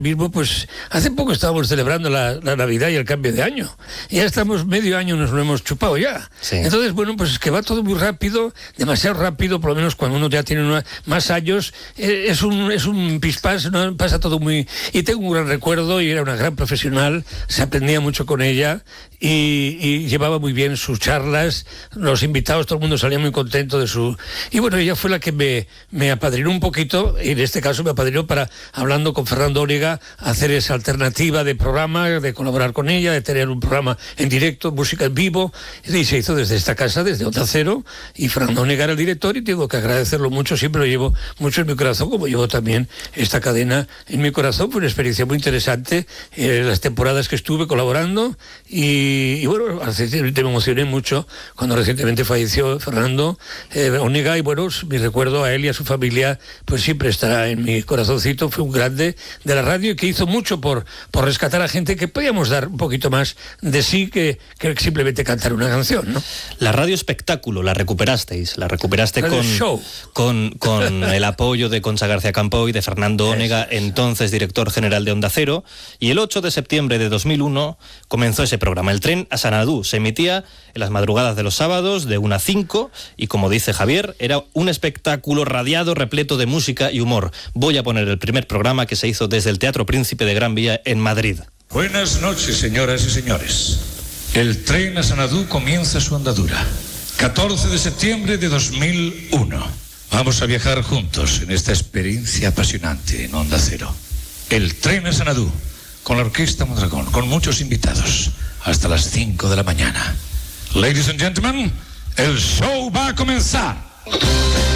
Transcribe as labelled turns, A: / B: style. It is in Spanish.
A: Mismo, pues hace poco estábamos celebrando la Navidad y el cambio de año. Ya estamos medio año, nos lo hemos chupado ya.
B: Sí.
A: Entonces, bueno, pues es que va todo muy rápido, demasiado rápido, por lo menos cuando uno ya tiene más años, es un pispás, ¿no? Pasa todo muy... Y tengo un gran recuerdo, y era una gran profesional, se aprendía mucho con ella, y llevaba muy bien sus charlas, los invitados, todo el mundo salía muy contento de su... Y bueno, ella fue la que me apadrinó un poquito, y en este caso me apadrinó para, hablando con Fernando Onega, hacer esa alternativa de programa, de colaborar con ella, de tener un programa en directo, música en vivo, y se hizo desde esta casa, desde Onda Cero, y Fernando Onega era el director, y tengo que agradecerlo mucho, siempre lo llevo mucho en mi corazón, como llevo también esta cadena en mi corazón. Fue una experiencia muy interesante, las temporadas que estuve colaborando, y bueno, recientemente me emocioné mucho cuando recientemente falleció Fernando Onega, y bueno, mi recuerdo a él y a su familia pues siempre estará en mi corazoncito. Fue un grande de la radio y que hizo mucho por rescatar a gente que podíamos dar un poquito más de sí que simplemente cantar una canción, ¿no?
B: La radio espectáculo la recuperaste con el apoyo de Concha García Campoy y de Fernando Onega, entonces director general de Onda Cero, y el 8 de septiembre de 2001 comenzó ese programa. El tren a Sanadú se emitía en las madrugadas de los sábados de 1 a 5 y, como dice Javier, era un espectáculo radiado, repleto de música y humor. Voy a poner el primer programa que se hizo desde el Teatro Príncipe de Gran Vía en Madrid.
C: Buenas noches, señoras y señores. El tren a Sanadú comienza su andadura. 14 de septiembre de 2001. Vamos a viajar juntos en esta experiencia apasionante en Onda Cero. El tren a Sanadú, con la Orquesta Mondragón, con muchos invitados, hasta las 5 de la mañana. Ladies and gentlemen, el show va a comenzar.